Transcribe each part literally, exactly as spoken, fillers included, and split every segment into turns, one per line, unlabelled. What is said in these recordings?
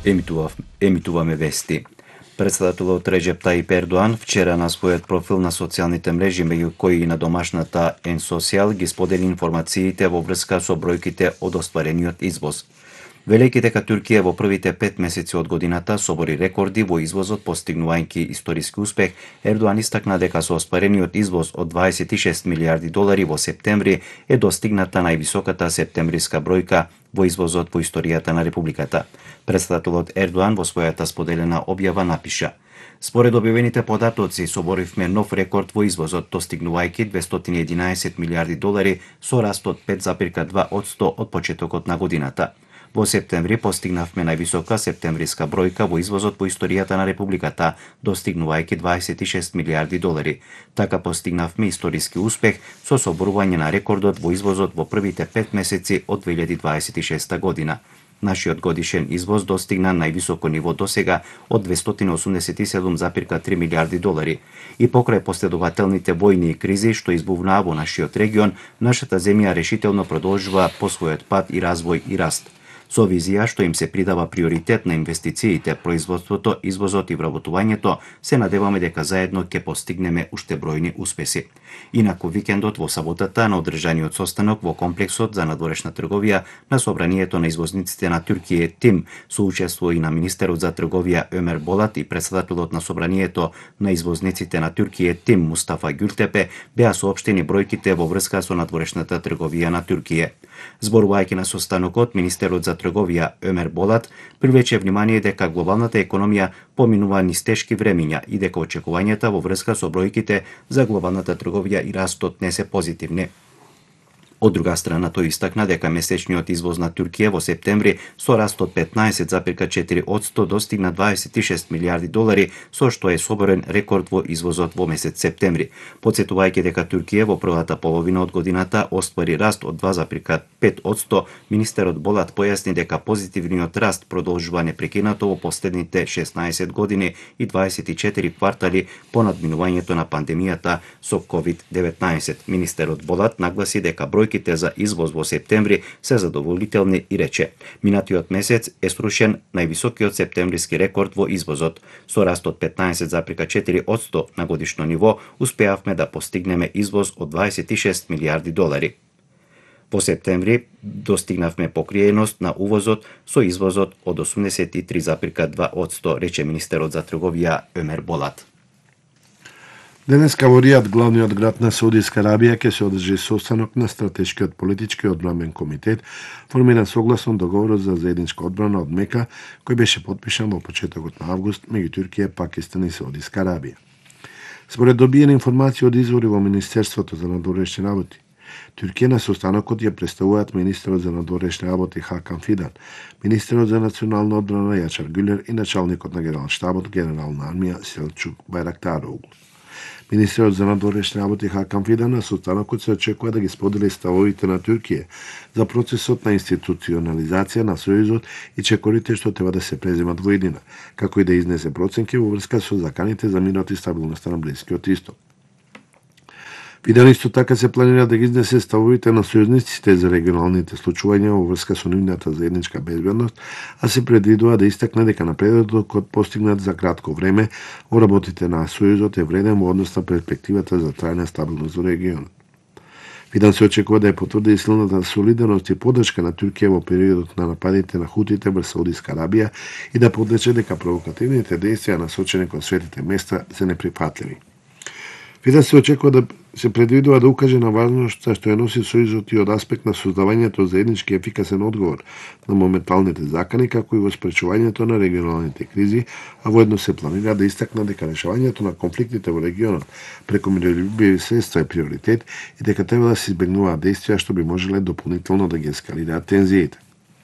Емитував, емитуваме вести. Председателот Реджеп Таип Ердоан вчера на својот профил на социјалните мрежи, меѓу кои и на домашната Н-Социјал, ги сподели информациите во врска со бројките од остварениот извоз. Велејќи дека Туркија во првите пет месеци од годината собори рекорди во извозот, постигнувајќи историски успех, Ердоан истакна дека со остварениот извоз од дваесет и шест милијарди долари во септември е достигната највисоката септемвриска бројка во извозот во историјата на Републиката. Председателот Ердоан во својата споделена објава напиша: Според објавените податоци, соборивме нов рекорд во извозот, достигнувајќи двестоина и единаесет милијарди долари со раст од пет запирка два одсто од почетокот на годината. Во септември постигнавме највисока септемвриска бројка во извозот во историјата на Републиката, достигнувајќи дваесет и шест милијарди долари. Така постигнавме историски успех со соборување на рекордот во извозот во првите пет месеци од две илјади дваесет и шеста година. Нашиот годишен извоз достигна највисоко ниво досега од двестоина осумдесет и седум запирка три милијарди долари. И покрај последователните војни и кризи што избувнаа во нашиот регион, нашата земја решително продолжува по својот пат и развој и раст. Со визија што им се придава приоритет на инвестициите, производството, извозот и вработувањето, се надеваме дека заедно ќе постигнеме уште бројни успеси. Инаку викендот во саботата на одржаниот состанок во комплексот за надворешна трговија на собранието на извозниците на Туркија ТИМ, со учество и на министерот за трговија Ömer Bolat и председателот на собранието на извозниците на Туркија ТИМ Мустафа Гюлтепе, беа соопштени бројките во врска со надворешната трговија на Туркија. Зборувајќи на состанокот, министерот за трговија Ömer Bolat привлече внимание дека глобалната економија поминува низ тешки времиња и дека очекувањата во врска со бројките за глобалната трговија и растот не се позитивни. Од друга страна, тој истакна дека месечниот извоз на Туркија во септември со раст од петнаесет запирка четири одсто достигна дваесет и шест милијарди долари, со што е соборен рекорд во извозот во месец септември. Подсетувајќи дека Туркија во првата половина од годината оствари раст од два запирка пет одсто, министерот Болат појасни дека позитивниот раст продолжува непрекинато во последните шеснаесет години и дваесет и четири квартали по надминувањето на пандемијата со ковид деветнаесет. Министерот Болат нагласи дека бројките за извоз во септември се задоволителни и рече: Минатиот месец е срушен највисокиот септемвриски рекорд во извозот. Со раст од петнаесет запирка четири одсто на годишно ниво успеавме да постигнеме извоз од дваесет и шест милијарди долари. Во септември достигнавме покриеност на увозот со извозот од осумдесет и три запирка два одсто, рече министерот за трговија Ömer Bolat.
Денеска во Ријад, главниот град на Саудиска Арабија, ќе се одржи состанок на стратешкиот политички одбранбен комитет, формиран согласно договорот за заедничка одбрана од Мека, кој беше подпишан во почетокот на август меѓу Туркија, Пакистан и Саудиска Арабија. Според добиена информација од извори во Министерството за надворешни работи, Туркија на состанокот ја представуваат министерот за надворешни работи Хакан Фидан, министерот за национална одбрана Јачар Гюлер и началникот на генералштабот генерална армија Селчук Байрактароглу. Министерот за надворешни работи Хакан Фидан на состанокот се очекува да ги сподели ставовите на Туркија за процесот на институционализација на Сојузот и чекорите што треба да се преземат во иднина, како и да изнесе проценки во врска со заканите за мирот и стабилноста на Блискиот Исток. Фидан исто така се планира да ги изнесе ставовите на сојузниците за регионалните случувања во врска со нивната заедничка безбедност, а се предвидува да истакне дека напредокот постигнат за кратко време во работите на Сојузот е вреден во однос на перспективата за трајна стабилност во регионот. Фидан се очекува да ја потврди и силната солидарност и поддршка на Туркија во периодот на нападите на хутите врз Саудиска Арабија и да подрече дека провокативните дејствија насочени кон светите места се неприфатливи. Фидан се очекува да се предвидува да укаже на важноста што ја носи Сојузот и од аспект на создавањето заеднички ефикасен одговор на моменталните закани, како и во спречувањето на регионалните кризи, а воедно се планира да истакна дека решавањето на конфликтите во регионот преку мирољубиви средства е приоритет и дека треба да се избегнуваат дејствија што би можеле дополнително да ги ескалираат тензиите.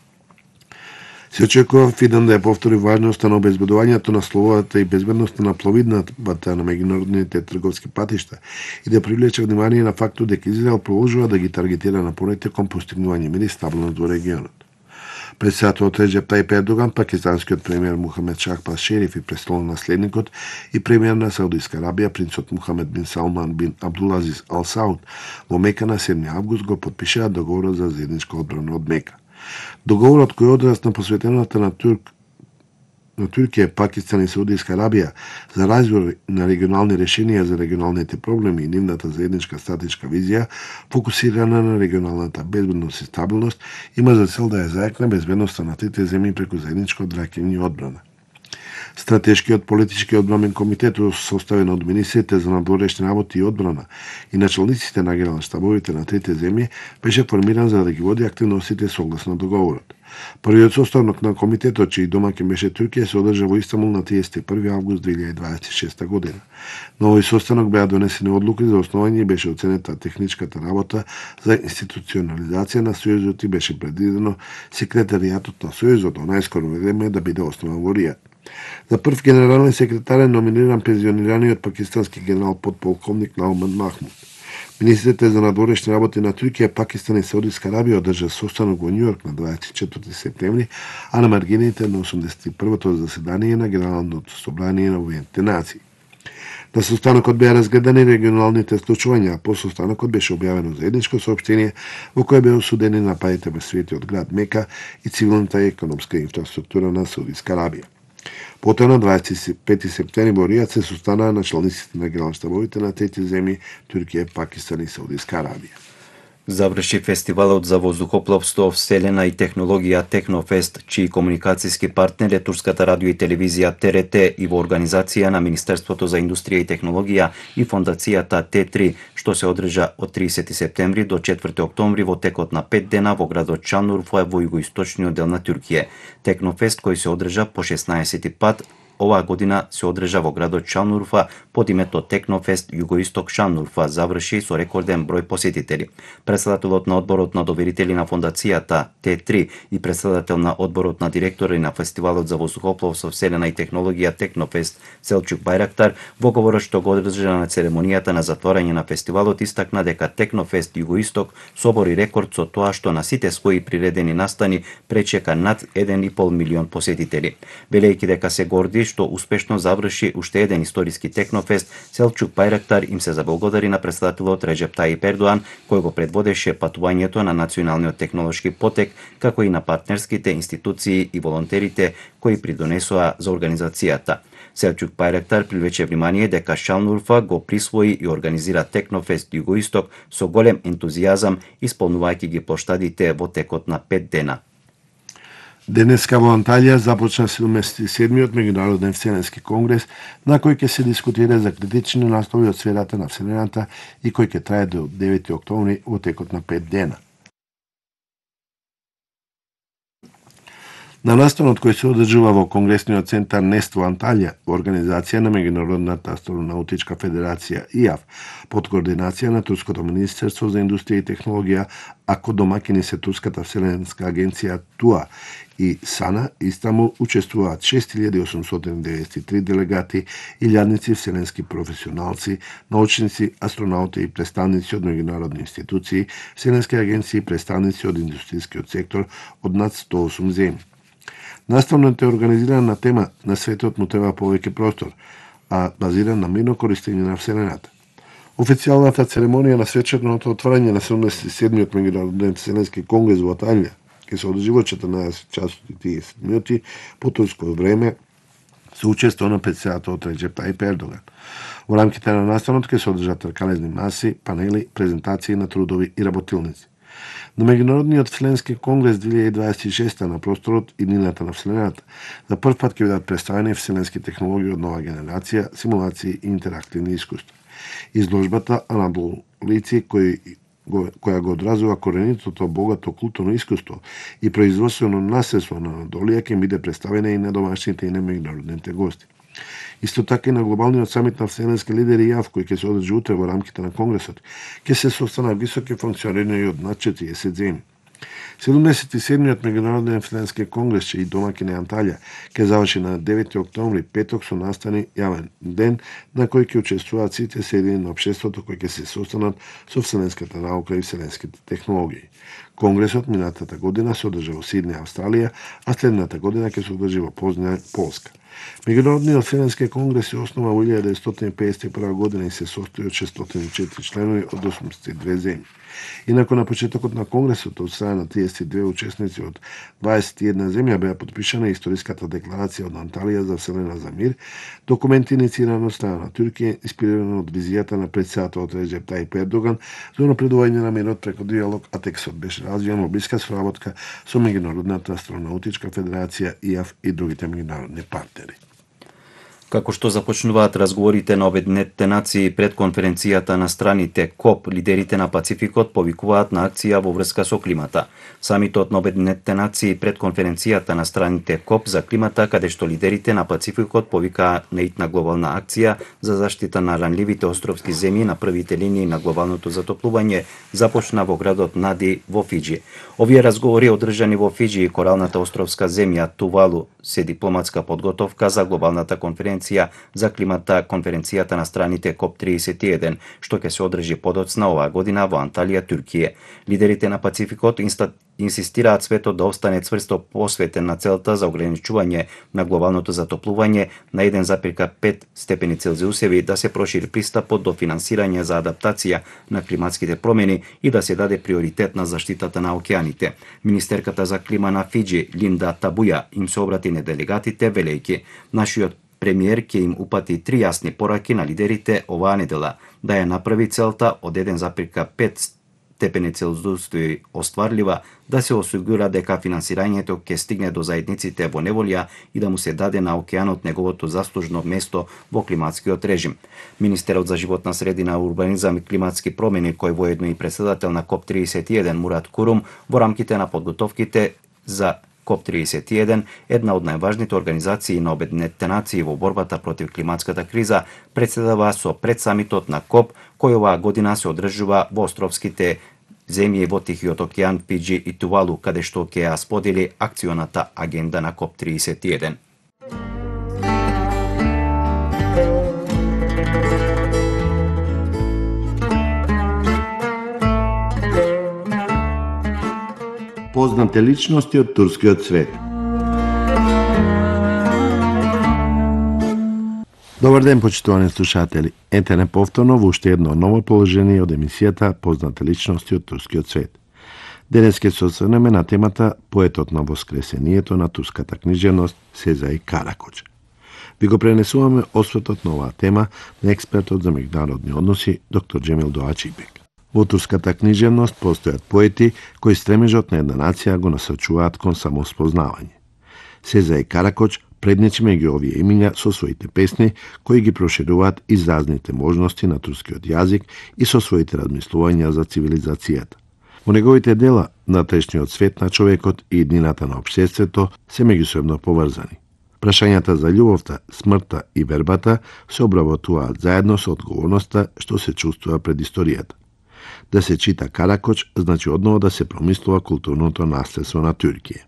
Се очекува Фидан да ја повтори важноста на обезбедувањето на словата и безбедноста на пловидната на меѓународните трговски патишта и да привлече внимание на фактот дека Израел продолжува да ги таргетира напорите кон постигнување мир и стабилност во регионот. Председателот Реджеп Таип Ердоган, пакистанскиот премиер Мухамед Шахбаз Шериф и престолонаследникот и премиер на Саудиска Арабија принцот Мухамед бин Салман бин Абдулазиз Ал Сауд во Мека на седми август го потпишаа договорот за заедничка одбрана од Мека. Договорот кој е одраз на посветената на Турк на Туркија, Пакистан и Саудиска Арабија за развој на регионални решенија за регионалните проблеми и нивната заедничка стратешка визија, фокусирана на регионалната безбедност и стабилност, има за цел да ја зајакне безбедноста на трите земји преку заедничко одбраќање и одбрана. Стратешкиот политички одбранен комитет, составен од министрите за надворешни работи и одбрана и началниците на генерал-штабовите на трите земји, беше формиран за да ги води активностите согласно договорот. Првиот составник на комитетот, чиј домаќин беше Туркија, се одржа во Истанбул на триесет и први август две илјади дваесет и шеста година. На овој состанок беа донесени одлуки за основање и беше оценета техничката работа за институционализација на Сојузот и беше предвидено секретаријатот на Сојузот во најскоро време да биде основан во Ријад. За прв генерален секретар е номиниран пензионираниот пакистански генерал подполковник Науман Махмуд. Министрите за надворешни работи на Туркија, Пакистан и Саудиска Арабија одржа состанок во Њујорк на дваесет и четврти септември, а на маргините на осумдесет и првото заседание на Генералното собрание на Обединетите нации. На состанокот беа разгледани регионалните случувања, а по состанокот беше објавено заедничко соопштение во кое беа осудени нападите во светиот град Мека и цивилната и економска инфраструктура на Саудиска Арабија. Потоа на дваесет и пети септември во Ријад се состанаа началниците на генерал-штабовите на трети земји Туркија, Пакистан и Саудиска Арабија.
Заврши фестивалот за воздухопловство, вселена и технологија Технофест, чиј комуникацијски партнер е турската радио и телевизија Т Р Т и во организација на Министерството за индустрија и технологија и фондацијата Т три, што се одржа од тридесети септември до четврти октомври во текот на пет дена во градот Шанлурфа во југоисточниот дел на Туркија. Технофест, кој се одржа по шеснаесети пат, оваа година се одржа во градот Шанлурфа под името Технофест Југоисток Шанлурфа, заврши со рекорден број посетители. Председателот на одборот на доверители на фондацијата Т три и председател на одборот на директори на фестивалот за воздухопловство, вселена и технологија Технофест Селчук Байрактар во говорот што го одржа на церемонијата на затворање на фестивалот истакна дека Технофест Југоисток собори рекорд со тоа што на сите своји приредени настани пречека над еден и пол милион посетители. Велејќи дека се горди што успешно заврши уште еден историски Технофест, Селчук Байрактар им се заблагодари на председателот Реджеп Тајип Ердоан, кој го предводеше патувањето на националниот технолошки потек, како и на партнерските институции и волонтерите кои придонесоа за организацијата. Селчук Байрактар привлече внимание дека Шанлурфа го присвои и организира Технофест Југоисток со голем ентузијазам, исполнувајќи ги плоштадите во текот на пет дена.
Денеска во Анталија започна седумдесет и седмиот меѓународен вселенски конгрес, на кој ќе се дискутира за критични наслови од сферата на вселената и кој ќе трае до девети октомври во текот на пет дена. На настанот кој се одржува во Конгресниот центар Нест во Анталија, во организација на Меѓународната астронаутичка федерација И А Ф, под координација на Турското министерство за индустрија и технологија, ако домаќини се Турската вселенска агенција ТУА и САНА, Истанбул, учествуваат шест илјади осумстотини деветдесет и три делегати, илјадници вселенски професионалци, научници, астронаути и представници од меѓународни институции, вселенски агенции и представници од индустријскиот сектор од над сто и осум земји. Наставнот е организиран на тема "На светот му треба повеќе простор", а базиран на мирно користење на вселената. Официјалната церемонија на свечерното отворање на седумдесет и седмиот меѓународен вселенски конгрес во Анталија ќе се одржи во четрнаесет часот и триесет минути по турско време со учество на председателот Реджеп Тајип Ердоган. Во рамките на настанот ќе се одржат тркалезни маси, панели, презентации на трудови и работилници. На Меѓународниот вселенски конгрес две илјади дваесет и шеста на просторот и Иднината на вселената за прв пат ќе бидат представени вселенски технологии од нова генерација, симулации и интерактивни искуства. Изложбата Анадолици кој која го одразува коренитото богато културно искуство и производствено наследство на Анадолија ќе биде представена и на домашните и на меѓународните гости. Исто така и на глобалниот самит на вселенски лидери И А Ф, кој ќе се одржи утре во рамките на конгресот, ќе се состанат високи функционери од над четириесет земји. седумдесет и седмиот меѓународен вселенски конгрес, чиј домаќин е Анталија, ќе заврши на девети октомври, петок, со настани јавен ден на кој ќе учествуваат сите средини на општеството кои ќе се состанат со вселенската наука и вселенските технологии. Конгресот минатата година се одржа во Сиднеј, Австралија, а следната година ќе се одржи во Познај, Полска. Меѓународниот вселенски конгрес се основа во илјада деветстотини педесет и прва година и се состои од шестстотини и четири членови од осумдесет и две земји. Инаку на почетокот на конгресот од страна на триесет и две учесници од дваесет и една земја беа подпишана историската декларација од Анталија за вселена за мир, документ иницииран од страна на Туркија, инспириран од визијата на претседателот Реджеп Тајип Ердоган за унапредување на мирот преку диалог, а текстот беше развијан во блиска соработка со Меѓународната астронаутичка федерација И А Ф и другите меѓународни партнери.
Како што започнуваат разговорите на Обединетите нации пред конференцијата на страните КОП, лидерите на Пацификот повикуваат на акција во врска со климата. Самитот на Обединетите нации пред конференцијата на страните КОП за климата, каде што лидерите на Пацификот повикаа на итна глобална акција за заштита на ранливите островски земји на првите линии на глобалното затоплување, започна во градот Нади во Фиџи. Овие разговори одржани во Фиџи и коралната островска земја Тувалу се дипломатска подготовка за глобалната конференција за климата, конференцијата на страните КОП триесет и еден, што ќе се одржи подоцна оваа година во Анталија, Туркија. Лидерите на Пацификот инста... инсистираат светот да остане цврсто посветен на целта за ограничување на глобалното затоплување на еден запирка пет степени Целзиусеви, да се прошири пристапот до финансирање за адаптација на климатските промени и да се даде приоритет на заштитата на океаните. Министерката за клима на Фиџи, Линда Табуја, им се обрати на делегатите велејќи: нашиот премиер ќе им упати три јасни пораки на лидерите оваа недела: да ја направи целта од еден запирка пет степени Целзиусови остварлива, да се осигура дека финансирањето ќе стигне до заедниците во неволја и да му се даде на океанот неговото заслужно место во климатскиот режим. Министерот за животна средина, урбанизам и климатски промени, кој воедно и председател на КОП триесет и еден Мурат Курум, во рамките на подготовките за КОП триесет и еден, една од најважните организации на Обединетите нации во борбата против климатската криза, председава со предсамитот на КОП, кој оваа година се одржува во островските земји во Тихиот океан, Фиџи и Тувалу, каде што ќе ја сподели акционата агенда на КОП триесет и еден.
Познате личности од турскиот свет. Добар ден, почитувани слушатели. Ете не повторно во уште едно ново положение од емисијата Познате личности од турскиот свет. Денес ќе се осврнеме на темата поетот на воскресението на турската книжевност Сезај Каракоч. Ви го пренесуваме осветот на оваа тема на експертот за меѓународни односи доктор Џемил Доачибек. Во турската книжевност постојат поети кои стремежот на една нација го насочуваат кон самоспознавање. Сезај Каракоч преднечи меѓу овие имиња со своите песни кои ги прошируваат изразните можности на турскиот јазик и со своите размислувања за цивилизацијата. Во неговите дела, натрешниот свет на човекот и иднината на општеството се меѓусебно поврзани. Прашањата за љубовта, смртта и вербата се обработуваат заедно со одговорноста што се чувствува пред историјата. Да се чита Каракоч значи одново да се промислува културното наследство на Туркија.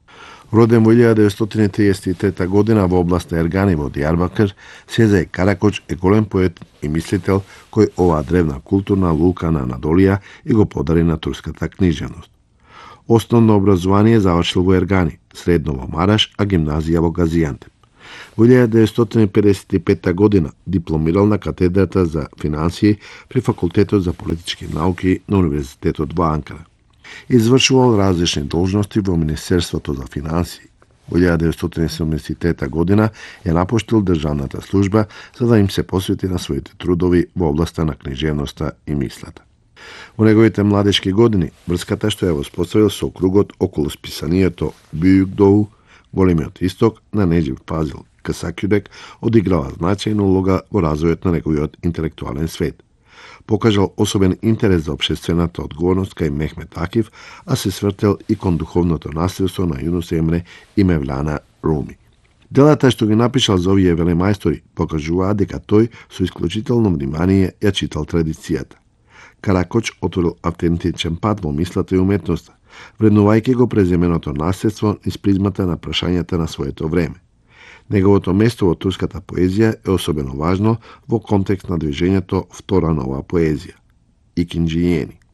Роден во илјада деветстотини триесет и трета година во област Ергани во Дијарбакир, Сезај Каракоч е голем поет и мислител кој оваа древна културна лука на Анадолија и го подари на турската книжевност. Основно образование завршил во Ергани, средно во Мараш, а гимназија во Газијантеп. Во илјада деветстотини педесет и пета година дипломирал на катедрата за финансии при Факултетот за политички науки на Универзитетот во Анкара. Извршувал различни должности во Министерството за финансии. Во илјада деветстотини седумдесет и трета година ја напуштил државната служба за да им се посвети на своите трудови во областа на книжевноста и мислата. Во неговите младешки години врската што ја воспоставил со кругот околу списанието Бюјүкдоу, Големиот исток на Неџип Фазил Касакјудек одиграла значајна улога во развојот на неговиот интелектуален свет. Покажал особен интерес за општествената одговорност кај Мехмет Акиф, а се свртел и кон духовното наследство на Јунус Емре и Мевлана Руми. Делата што ги напишал за овие велемајстори покажуваат дека тој со исклучително внимание ја читал традицијата. Каракоч отворил автентичен пат во мислата и уметноста, вреднувајќи го преземеното наследство низ призмата на прашањата на своето време. Неговото место во турската поезија е особено важно во контекст на движењето Втора нова поезија, икинџијени.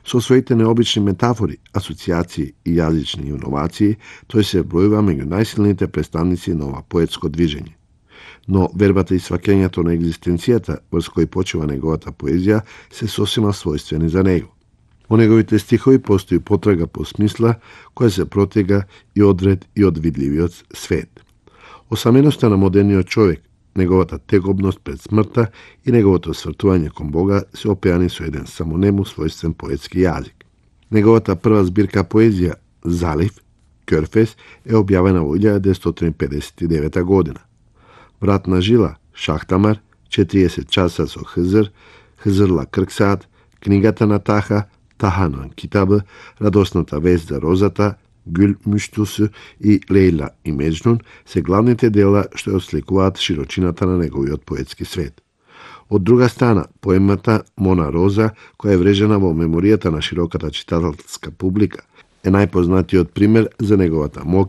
Со своите необични метафори, асоциации и јазични иновации, тој се вбројува меѓу најсилните представници на ова поетско движење. Но вербата и сваќањето на екзистенцијата врз кој почива неговата поезија се сосема својствени за него. Во неговите стихови постои потрага по смисла која се протега и одред и од видливиот свет. Осаменоста на модерниот човек, неговата тегобност пред смртта и неговото свртување кон Бога се опеани со еден само нему својствен поетски јазик. Неговата прва збирка поезија, Залив, Кёрфес, е објавена во илјада деветстотини педесет и девета година. Вратна жила, Шахтамар, четириесет часа со Хызр, Хызрла Крксаат, Книгата на Таха, Таханан Китабы, Радосната вест за розата, Гүл Муштусу и Лейла и Меджнун се главните дела што ја осликуваат широчината на неговиот поетски свет. Од друга страна, поемата Мона Роза, која е врежена во меморијата на широката читателска публика, е најпознатиот пример за неговата моќ